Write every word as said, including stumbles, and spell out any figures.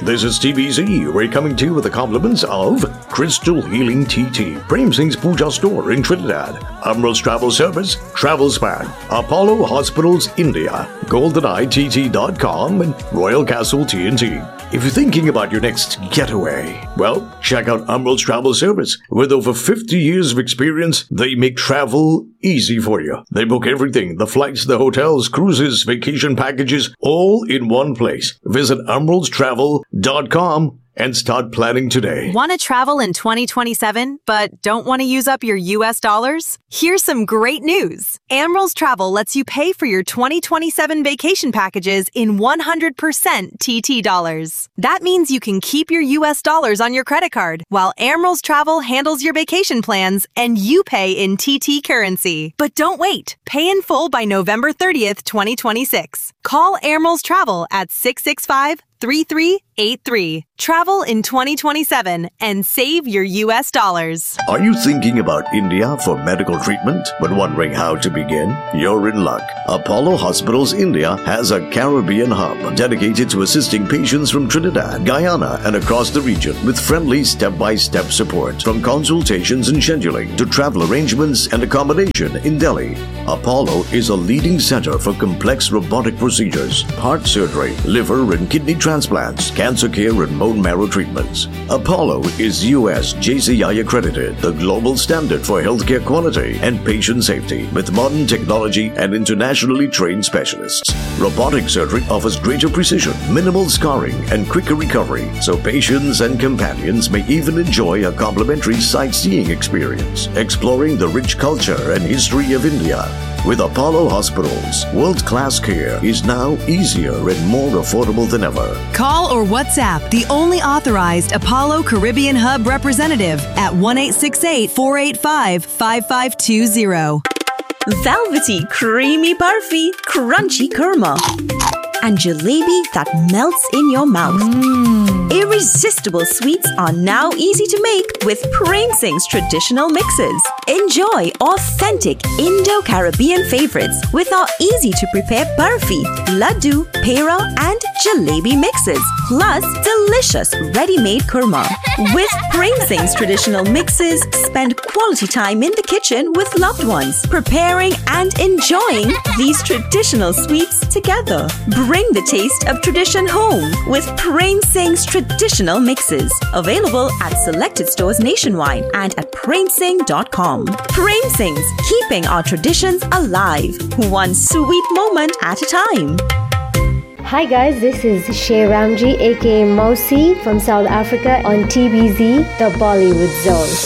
This is T B Z. We're coming to you with the compliments of Crystal Healing T T, Prem Singh's Puja Store in Trinidad, Amrals Travel Service, Travel Span, Apollo Hospitals India, golden eye T T dot com, and Royal Castle T N T. If you're thinking about your next getaway, well, check out Amrals Travel Service. With over fifty years of experience, they make travel easy for you. They book everything, the flights, the hotels, cruises, vacation packages, all in one place. Visit Amrals Travel dot com and start planning today. Want to travel in twenty twenty-seven, but don't want to use up your U S dollars? Here's some great news. Amrals Travel lets you pay for your twenty twenty-seven vacation packages in one hundred percent T T dollars. That means you can keep your U S dollars on your credit card, while Amrals Travel handles your vacation plans and you pay in T T currency. But don't wait. Pay in full by November thirtieth, twenty twenty-six. Call Amrals Travel at six six five, three three eight three. Travel in twenty twenty-seven and save your U S dollars. Are you thinking about India for medical treatment but wondering how to begin? You're in luck. Apollo Hospitals India has a Caribbean hub dedicated to assisting patients from Trinidad, Guyana, and across the region with friendly step-by-step support. From consultations and scheduling to travel arrangements and accommodation in Delhi, Apollo is a leading center for complex robotic procedures, heart surgery, liver and kidney transplants, cancer care and bone marrow treatments. Apollo is U S J C I accredited, the global standard for healthcare quality and patient safety, with modern technology and internationally trained specialists. Robotic surgery offers greater precision, minimal scarring, and quicker recovery, so patients and companions may even enjoy a complimentary sightseeing experience, exploring the rich culture and history of India. With Apollo Hospitals, world-class care is now easier and more affordable than ever. Call or WhatsApp the only authorized Apollo Caribbean Hub representative at one eight six eight, four eight five, five five two zero. Velvety, creamy barfi, crunchy kurma, and jalebi that melts in your mouth. Mm. Irresistible sweets are now easy to make with Prem Singh's traditional mixes. Enjoy authentic Indo-Caribbean favorites with our easy-to-prepare barfi, laddu, pera, and jalebi mixes, plus delicious ready-made kurma. With Prem Singh's traditional mixes, spend quality time in the kitchen with loved ones, preparing and enjoying these traditional sweets together. Bring the taste of tradition home with Prem Singh's traditional mixes. Available at selected stores nationwide and at prem singh dot com. Prem Singh's, keeping our traditions alive, one sweet moment at a time. Hi guys, this is Shay Ramji aka Mausi from South Africa on T B Z, the Bollywood Zone.